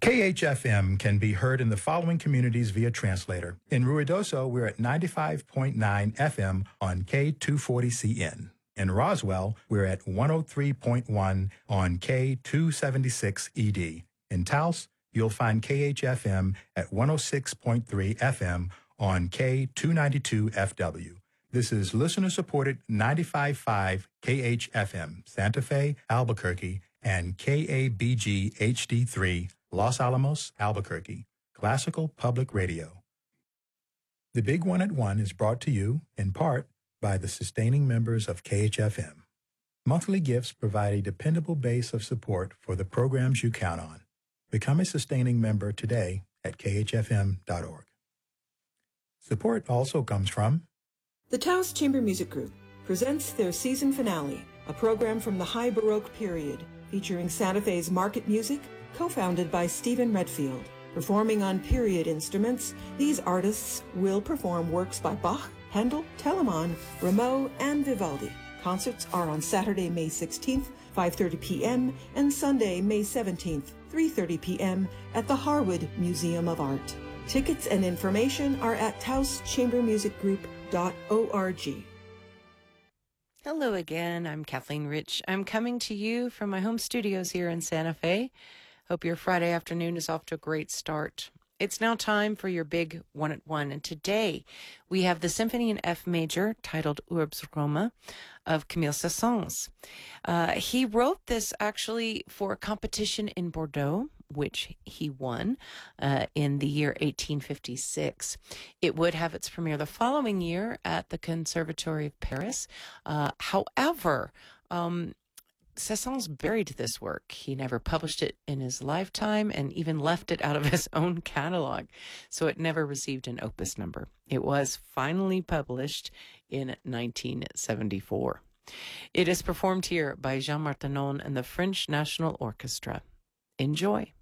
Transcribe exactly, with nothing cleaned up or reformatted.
K H F M can be heard in the following communities via translator. In Ruidoso, we're at ninety-five point nine F M on K two forty C N. In Roswell, we're at one oh three point one on K two seventy-six E D. In Taos, you'll find K H F M at one oh six point three F M on K two ninety-two F W. This is listener-supported ninety-five point five K H F M, Santa Fe, Albuquerque, and K A B G H D three, Los Alamos, Albuquerque, Classical Public Radio. The Big One at One is brought to you, in part, by the sustaining members of K H F M. Monthly gifts provide a dependable base of support for the programs you count on. Become a sustaining member today at K H F M dot org. Support also comes from the Taos Chamber Music Group presents their season finale, a program from the High Baroque period, featuring Santa Fe's market music, co-founded by Stephen Redfield. Performing on period instruments, these artists will perform works by Bach, Handel, Telemann, Rameau, and Vivaldi. Concerts are on Saturday, May sixteenth, five thirty p.m., and Sunday, May seventeenth, three thirty p.m. at the Harwood Museum of Art. Tickets and information are at taos chamber music group dot org. Hello again, I'm Kathleen Rich. I'm coming to you from my home studios here in Santa Fe. Hope your Friday afternoon is off to a great start. It's now time for your big one at one, and today we have the Symphony in F major titled Urbs Roma of Camille Saint-Saëns. Uh, he wrote this actually for a competition in Bordeaux, which he won uh, in the year eighteen fifty-six. It would have its premiere the following year at the Conservatory of Paris. Uh, however, um, Saint-Saëns buried this work. He never published it in his lifetime and even left it out of his own catalog, so it never received an opus number. It was finally published in nineteen seventy-four. It is performed here by Jean Martinon and the French National Orchestra. Enjoy.